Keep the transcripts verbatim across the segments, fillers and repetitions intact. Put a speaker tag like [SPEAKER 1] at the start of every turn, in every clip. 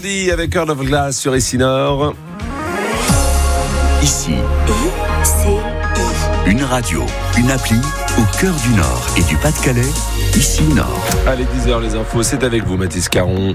[SPEAKER 1] Melody avec Heart of Glass sur Ici Nord.
[SPEAKER 2] Ici,
[SPEAKER 3] I C I.
[SPEAKER 2] une radio, une appli au cœur du Nord et du Pas-de-Calais. Ici Nord.
[SPEAKER 1] Allez, dix heures les infos, c'est avec vous Mathis Caron.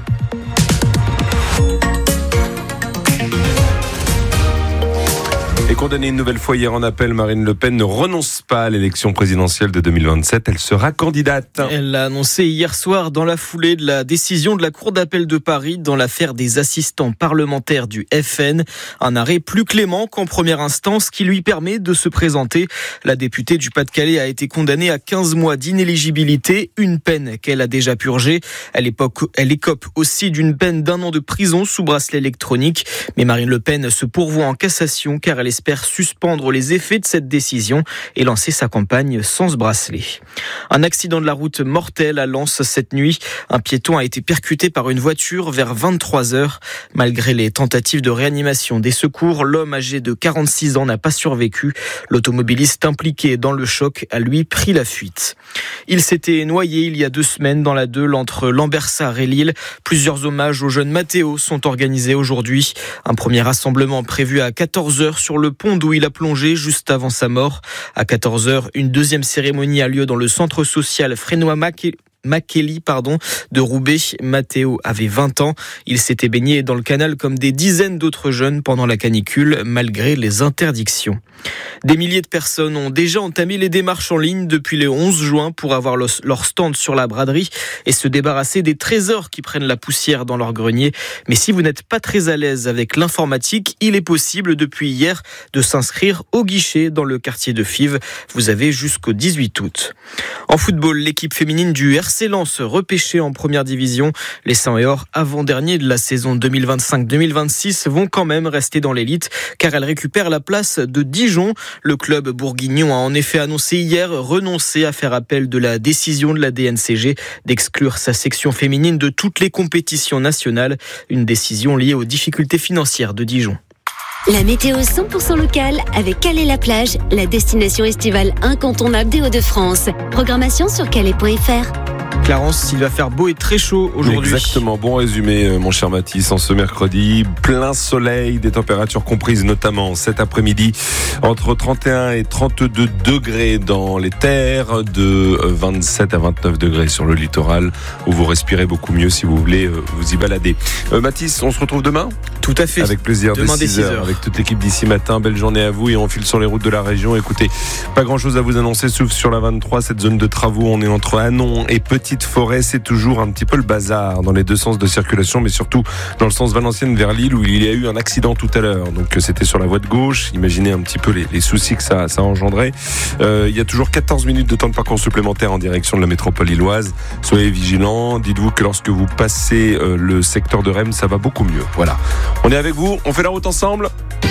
[SPEAKER 1] Et condamnée une nouvelle fois hier en appel, Marine Le Pen ne renonce pas à l'élection présidentielle de deux mille vingt-sept. Elle sera candidate.
[SPEAKER 4] Elle l'a annoncé hier soir dans la foulée de la décision de la Cour d'appel de Paris dans l'affaire des assistants parlementaires du F N. Un arrêt plus clément qu'en première instance qui lui permet de se présenter. La députée du Pas-de-Calais a été condamnée à quinze mois d'inéligibilité, une peine qu'elle a déjà purgée. Elle écope aussi d'une peine d'un an de prison sous bracelet électronique. Mais Marine Le Pen se pourvoit en cassation car elle espère suspendre les effets de cette décision et lancer sa campagne sans ce bracelet. Un accident de la route mortel à Lens cette nuit. Un piéton a été percuté par une voiture vers vingt-trois heures. Malgré les tentatives de réanimation des secours, l'homme âgé de quarante-six ans n'a pas survécu. L'automobiliste impliqué dans le choc a lui pris la fuite. Il s'était noyé il y a deux semaines dans la Deule entre Lambersart et Lille. Plusieurs hommages au jeune Mathéo sont organisés aujourd'hui. Un premier rassemblement prévu à quatorze heures sur le pont d'où il a plongé juste avant sa mort. À quatorze heures, une deuxième cérémonie a lieu dans le centre social Frénois-Maquet. Makeli, pardon, de Roubaix. Mathéo avait vingt ans. Il s'était baigné dans le canal comme des dizaines d'autres jeunes pendant la canicule, malgré les interdictions. Des milliers de personnes ont déjà entamé les démarches en ligne depuis le onze juin pour avoir leur stand sur la braderie et se débarrasser des trésors qui prennent la poussière dans leur grenier. Mais si vous n'êtes pas très à l'aise avec l'informatique, il est possible depuis hier de s'inscrire au guichet dans le quartier de Fives. Vous avez jusqu'au dix-huit août. En football, l'équipe féminine du R C Lens repêchée en première division. Les cent et or avant-derniers de la saison deux mille vingt-cinq deux mille vingt-six vont quand même rester dans l'élite car elles récupèrent la place de Dijon. Le club bourguignon a en effet annoncé hier renoncer à faire appel de la décision de la D N C G d'exclure sa section féminine de toutes les compétitions nationales. Une décision liée aux difficultés financières de Dijon.
[SPEAKER 3] La météo cent pour cent locale avec Calais-la-Plage, la destination estivale incontournable des Hauts-de-France. Programmation sur calais point f r.
[SPEAKER 4] Clarence, il va faire beau et très chaud aujourd'hui.
[SPEAKER 1] Exactement, bon résumé mon cher Mathis, en ce mercredi, plein soleil, des températures comprises notamment cet après-midi entre trente et un et trente-deux degrés dans les terres, de vingt-sept à vingt-neuf degrés sur le littoral où vous respirez beaucoup mieux si vous voulez vous y balader. Euh, Mathis, on se retrouve demain ?
[SPEAKER 4] Tout à fait.
[SPEAKER 1] Avec plaisir, dès six heures, avec toute l'équipe d'ici matin. Belle journée à vous et on file sur les routes de la région. Écoutez, pas grand chose à vous annoncer sauf sur la vingt-trois, cette zone de travaux. On est entre Hanon et Petite Forêt. C'est toujours un petit peu le bazar dans les deux sens de circulation, mais surtout dans le sens Valenciennes vers Lille où il y a eu un accident tout à l'heure. Donc c'était sur la voie de gauche. Imaginez un petit peu les, les soucis que ça, ça a engendré. Euh, il y a toujours quatorze minutes de temps de parcours supplémentaire en direction de la métropole lilloise. Soyez vigilants. Dites-vous que lorsque vous passez euh, le secteur de Reims, ça va beaucoup mieux. Voilà. On est avec vous. On fait la route ensemble.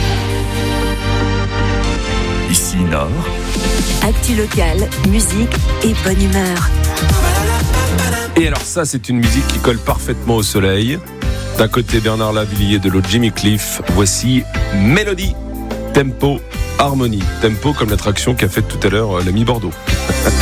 [SPEAKER 2] Ici Nord.
[SPEAKER 3] Actu locale, musique et bonne humeur.
[SPEAKER 1] Et alors ça, c'est une musique qui colle parfaitement au soleil. D'un côté Bernard Lavilliers, de l'autre Jimmy Cliff. Voici Mélodie, Tempo, Harmonie. Tempo comme l'attraction qu'a faite tout à l'heure l'ami Bordeaux.